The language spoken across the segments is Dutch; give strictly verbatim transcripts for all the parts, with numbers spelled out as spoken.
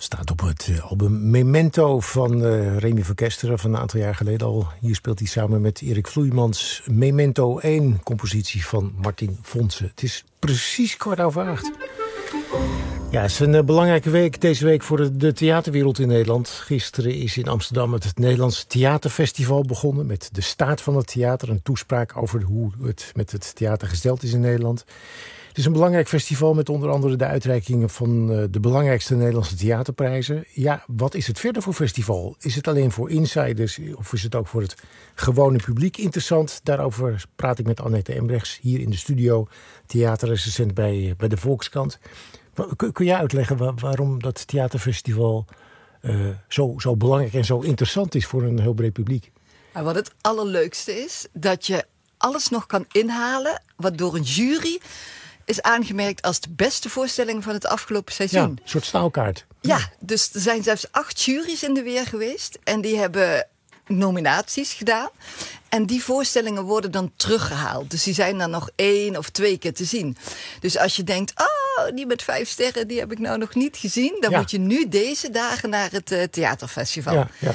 Staat op het album Memento van uh, Remy van Kesteren van een aantal jaar geleden al. Hier speelt hij samen met Erik Vloeimans Memento één, compositie van Martin Fonse. Het is precies kwart over acht. Ja, het is een uh, belangrijke week deze week voor de, de theaterwereld in Nederland. Gisteren is in Amsterdam het Nederlands Theaterfestival begonnen met de staat van het theater. Een toespraak over hoe het met het theater gesteld is in Nederland. Het is een belangrijk festival met onder andere de uitreikingen van de belangrijkste Nederlandse theaterprijzen. Ja, wat is het verder voor festival? Is het alleen voor insiders of is het ook voor het gewone publiek interessant? Daarover praat ik met Annette Embrechts hier in de studio, theaterrecensent bij, bij de Volkskrant. Kun, kun jij uitleggen waar, waarom dat theaterfestival uh, zo, zo belangrijk en zo interessant is voor een heel breed publiek? Maar wat het allerleukste is, dat je alles nog kan inhalen wat door een jury is aangemerkt als de beste voorstelling van het afgelopen seizoen. Ja, een soort staalkaart. Ja, dus er zijn zelfs acht juries in de weer geweest. En die hebben nominaties gedaan. En die voorstellingen worden dan teruggehaald. Dus die zijn dan nog één of twee keer te zien. Dus als je denkt, oh, die met vijf sterren, die heb ik nou nog niet gezien. Dan ja. moet je nu deze dagen naar het uh, theaterfestival. Ja, ja.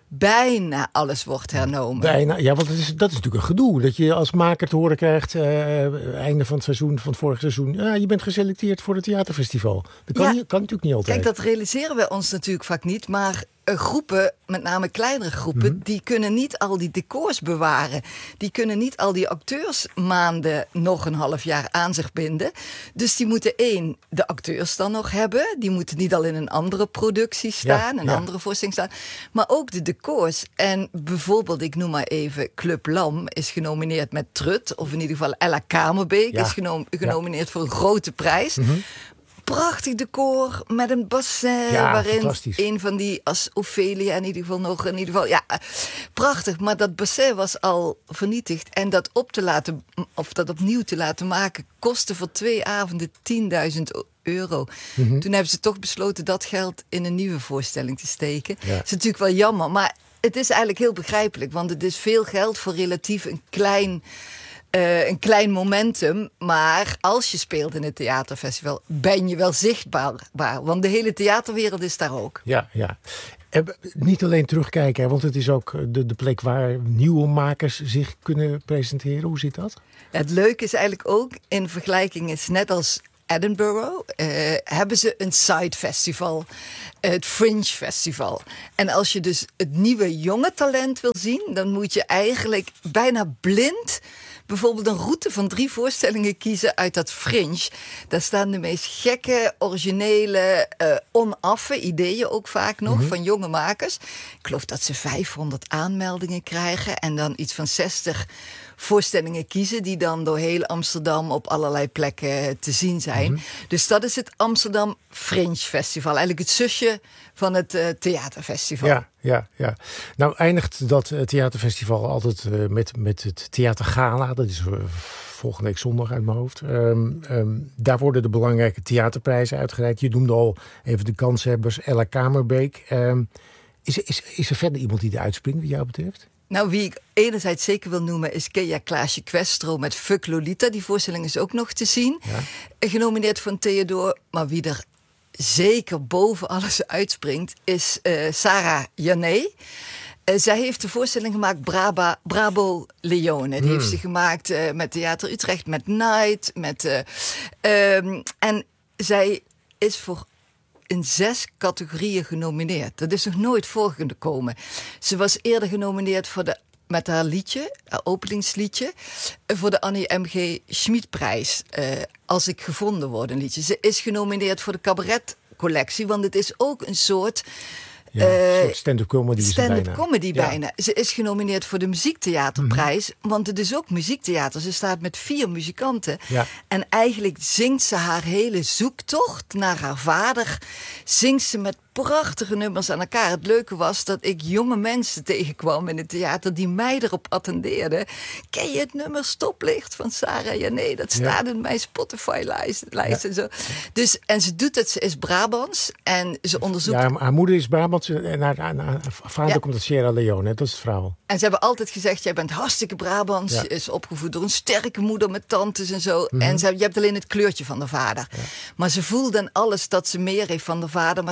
Bijna alles wordt hernomen. Bijna, ja, want dat is, dat is natuurlijk een gedoe. Dat je als maker te horen krijgt, uh, einde van het seizoen, van het vorige seizoen. Ja, je bent geselecteerd voor het theaterfestival. Dat kan, ja, niet, kan natuurlijk niet altijd. Kijk, dat realiseren we ons natuurlijk vaak niet. Maar uh, groepen, met name kleinere groepen, mm-hmm. die kunnen niet al die decors bewaren. Die kunnen niet al die acteursmaanden nog een half jaar aan zich binden. Dus die moeten één, de acteurs dan nog hebben. Die moeten niet al in een andere productie staan, ja, een ja. andere voorstelling staan. Maar ook de decors. En bijvoorbeeld, ik noem maar even, Club Lam is genomineerd met Trut. Of in ieder geval Ella Kamerbeek ja. is genom- genomineerd ja. voor een grote prijs. Mm-hmm. Prachtig decor met een bassin ja, waarin een van die, als Ophelia in ieder geval nog, in ieder geval, ja, prachtig. Maar dat bassin was al vernietigd en dat op te laten, of dat opnieuw te laten maken, kostte voor twee avonden tienduizend euro. Mm-hmm. Toen hebben ze toch besloten dat geld in een nieuwe voorstelling te steken. Ja. Dat is natuurlijk wel jammer, maar het is eigenlijk heel begrijpelijk, want het is veel geld voor relatief een klein Uh, een klein momentum, maar als je speelt in het theaterfestival, ben je wel zichtbaar. Want de hele theaterwereld is daar ook. Ja, ja. En niet alleen terugkijken, want het is ook de, de plek waar nieuwe makers zich kunnen presenteren. Hoe zit dat? Het leuke is eigenlijk ook, in vergelijking is net als Edinburgh, uh, hebben ze een side festival, uh, het Fringe Festival. En als je dus het nieuwe jonge talent wil zien, dan moet je eigenlijk bijna blind bijvoorbeeld een route van drie voorstellingen kiezen uit dat Fringe. Daar staan de meest gekke, originele, uh, onaffe ideeën ook vaak nog mm-hmm. van jonge makers. Ik geloof dat ze vijfhonderd aanmeldingen krijgen en dan iets van zestig voorstellingen kiezen die dan door heel Amsterdam op allerlei plekken te zien zijn. Mm-hmm. Dus dat is het Amsterdam Fringe Festival. Eigenlijk het zusje van het uh, theaterfestival. Ja, ja, ja. Nou eindigt dat uh, theaterfestival altijd uh, met, met het theatergala. Dat is uh, volgende week zondag uit mijn hoofd. Um, um, daar worden de belangrijke theaterprijzen uitgereikt. Je noemde al even de kanshebbers, Ella Kamerbeek. Um, is, is, is er verder iemand die er uitspringt, wat jou betreft? Nou, wie ik enerzijds zeker wil noemen is Kea Klaasje Questro met Fuck Lolita. Die voorstelling is ook nog te zien. Ja. Genomineerd voor een Theodor, maar wie er zeker boven alles uitspringt is uh, Sarah Jané. Uh, zij heeft de voorstelling gemaakt Braba, Brabo Leone. Die mm. heeft ze gemaakt uh, met Theater Utrecht, met Night. Met, uh, um, en zij is voor in zes categorieën genomineerd. Dat is nog nooit voorgekomen. Ze was eerder genomineerd voor de, met haar liedje, haar openingsliedje, voor de Annie M G Schmidprijs. Uh, Als ik gevonden word, een liedje. Ze is genomineerd voor de cabaretcollectie, want het is ook een soort Ja, een soort stand-up comedy. Stand-up bijna. comedy ja. bijna. Ze is genomineerd voor de Muziektheaterprijs. Mm-hmm. Want het is ook muziektheater. Ze staat met vier muzikanten. Ja. En eigenlijk zingt ze haar hele zoektocht naar haar vader. Zingt ze met prachtige nummers aan elkaar. Het leuke was dat ik jonge mensen tegenkwam in het theater die mij erop attendeerden. Ken je het nummer Stoplicht van Sarah Jané? Dat staat ja. in mijn Spotify-lijst ja. en zo. Dus, en ze doet het, ze is Brabants en ze onderzoekt. Ja, haar moeder is Brabants en haar, haar, haar vader ja. komt uit Sierra Leone, dat is het verhaal. En ze hebben altijd gezegd, jij bent hartstikke Brabants. Ja. Je is opgevoed door een sterke moeder met tantes en zo. Mm-hmm. En ze, je hebt alleen het kleurtje van de vader. Ja. Maar ze voelt dan alles dat ze meer heeft van de vader, maar ze kan het niet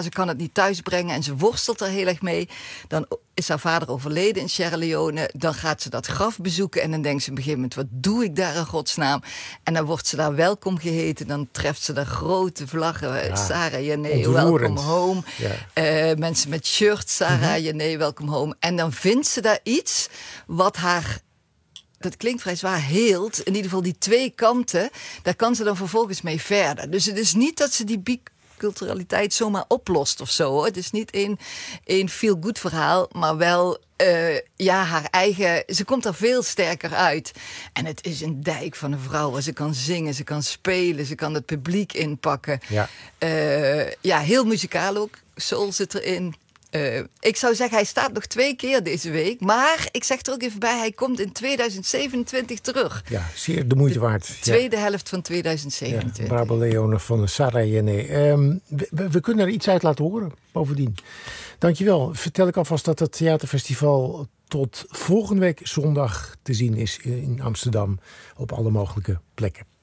die thuisbrengen en ze worstelt er heel erg mee. Dan is haar vader overleden in Sierra Leone. Dan gaat ze dat graf bezoeken en dan denkt ze op een gegeven moment, wat doe ik daar in godsnaam? En dan wordt ze daar welkom geheten. Dan treft ze daar grote vlaggen. Ja. Sarah Jane, welcome home. Ja. Uh, mensen met shirts, Sarah mm-hmm. Jane, welcome home. En dan vindt ze daar iets wat haar, dat klinkt vrij zwaar, heelt. In ieder geval die twee kanten, daar kan ze dan vervolgens mee verder. Dus het is niet dat ze die biculturaliteit zomaar oplost of zo. Hoor. Het is niet één, één feel-good verhaal, maar wel uh, ja, haar eigen. Ze komt er veel sterker uit. En het is een dijk van een vrouw. Ze kan zingen, ze kan spelen, ze kan het publiek inpakken. Ja, uh, ja heel muzikaal ook. Soul zit erin. Uh, ik zou zeggen, hij staat nog twee keer deze week. Maar ik zeg er ook even bij, hij komt in tweeduizend zevenentwintig terug. Ja, zeer de moeite waard. De tweede ja. helft van tweeduizend zevenentwintig. Ja, Brabo Leone van Sarah Jane. Um, we, we kunnen er iets uit laten horen, bovendien. Dankjewel. Vertel ik alvast dat het theaterfestival tot volgende week zondag te zien is in Amsterdam op alle mogelijke plekken.